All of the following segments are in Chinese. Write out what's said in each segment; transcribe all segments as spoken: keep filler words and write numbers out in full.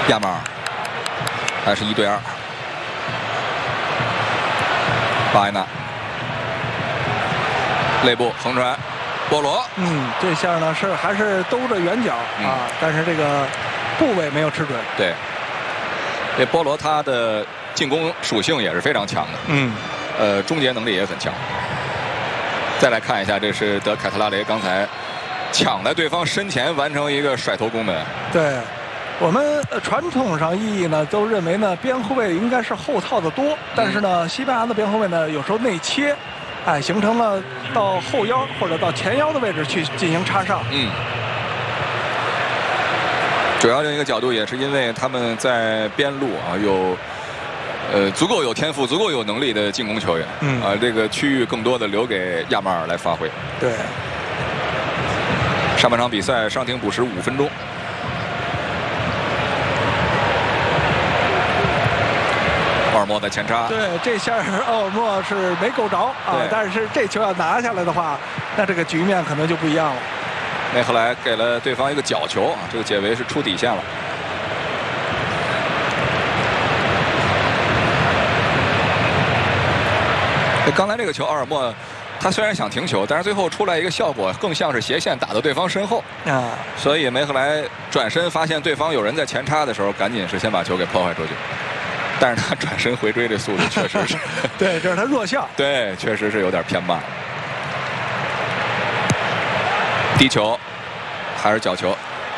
亚马尔还是一对二，巴埃纳肋部横传，波罗， 嗯，这下呢是还是兜着圆角啊， 嗯、 但是这个部位没有吃准。 对，这波罗他的进攻属性也是非常强的， 嗯， 呃，终结能力也很强。再来看一下，这是德凯特拉雷刚才抢在对方身前完成一个甩头攻门。 对。我们传统上意义呢，都认为呢，边后卫应该是后套的多，但是呢，西班牙的边后卫呢，有时候内切，哎，形成了到后腰或者到前腰的位置去进行插上。 嗯。主要另一个角度也是因为他们在边路啊有，呃，足够有天赋、足够有能力的进攻球员。嗯。啊，这个区域更多的留给亚马尔来发挥。 对。 上半场比赛伤停补时五分钟。奥尔莫的前插， 对，这下奥尔莫是没够着啊，但是这球要拿下来的话，那这个局面可能就不一样了。 梅赫莱给了对方一个角球啊，这个解围是出底线了。刚才这个球，奥尔莫他虽然想停球，但是最后出来一个效果更像是斜线打到对方身后啊，所以梅赫莱转身发现对方有人在前插的时候，赶紧是先把球给破坏出去。但是他转身回追这速度确实是， 对，这是他弱项。 对，确实是有点偏慢。低球还是角球？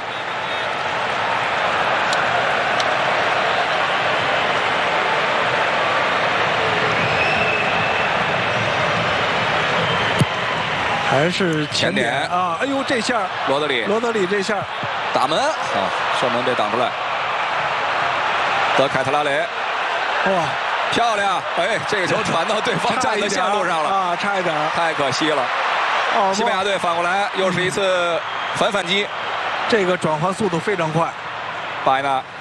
还是前点啊！哎呦，这下罗德里， 罗德里这下打门啊，射门被挡出来。德凯特拉雷。 哇， 漂亮！哎，这个球传到对方站的线路上了啊，差一点， 太可惜了。哦，西班牙队反过来又是一次反反击， 这个转换速度非常快。 巴埃纳，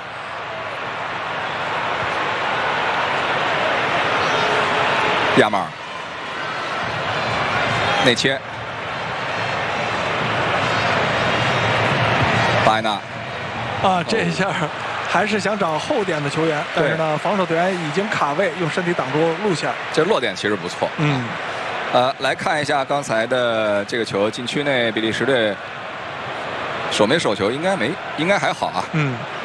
亚马尔，内切，巴埃纳， 啊，这一下。还是想找后点的球员，但是呢，防守队员已经卡位，用身体挡住路线。 这落点其实不错。 嗯， 呃，来看一下刚才的这个球，禁区内比利时队守没守球，应该没，应该还好啊。 嗯，